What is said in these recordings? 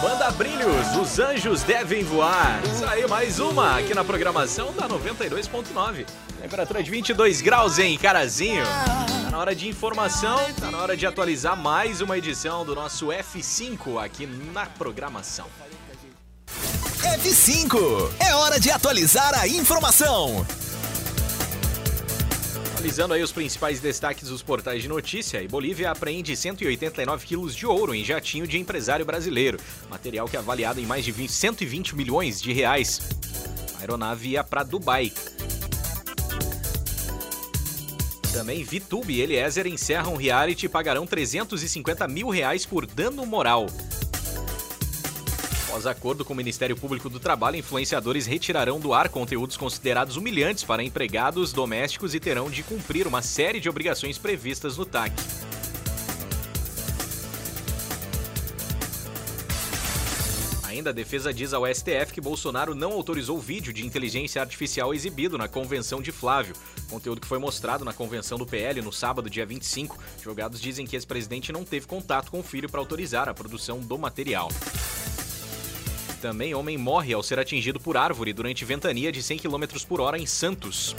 Banda Brilhos, os anjos devem voar. Isso aí, mais uma aqui na programação da 92.9. Temperatura de 22 graus em Carazinho. Tá na hora de informação, tá na hora de atualizar mais uma edição do nosso F5 aqui na programação. F5, é hora de atualizar a informação. Atualizando aí os principais destaques dos portais de notícia, e Bolívia apreende 189 quilos de ouro em jatinho de empresário brasileiro. Material que é avaliado em mais de 120 milhões de reais. A aeronave ia para Dubai. Também VTube e Eliezer encerram reality e pagarão 350 mil reais por dano moral. Após acordo com o Ministério Público do Trabalho, influenciadores retirarão do ar conteúdos considerados humilhantes para empregados domésticos e terão de cumprir uma série de obrigações previstas no TAC. Ainda a defesa diz ao STF que Bolsonaro não autorizou o vídeo de inteligência artificial exibido na convenção de Flávio. Conteúdo que foi mostrado na convenção do PL no sábado, dia 25. Advogados dizem que esse presidente não teve contato com o filho para autorizar a produção do material. Também homem morre ao ser atingido por árvore durante ventania de 100 km por hora em Santos.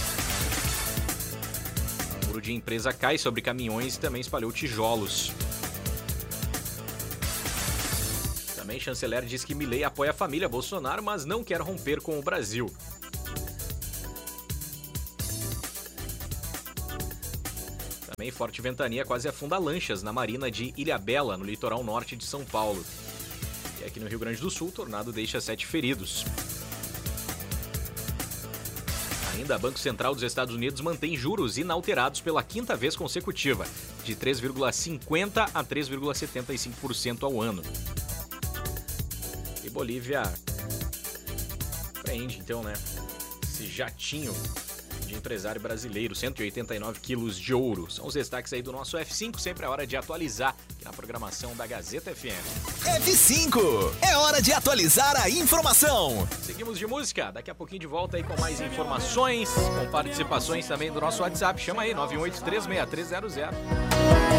Muro de empresa cai sobre caminhões e também espalhou tijolos. Também chanceler diz que Milei apoia a família Bolsonaro, mas não quer romper com o Brasil. Também forte ventania quase afunda lanchas na marina de Ilhabela, no litoral norte de São Paulo. E aqui no Rio Grande do Sul, o tornado deixa 7 feridos. Ainda, Banco Central dos Estados Unidos mantém juros inalterados pela 5ª vez consecutiva, de 3,50% a 3,75% ao ano. E Bolívia prende, então, né, esse jatinho de empresário brasileiro, 189 quilos de ouro. São os destaques aí do nosso F5, sempre é hora de atualizar aqui na programação da Gazeta FM. F5, é hora de atualizar a informação. Seguimos de música, daqui a pouquinho de volta aí com mais informações, com participações também do nosso WhatsApp. Chama aí, 983630300.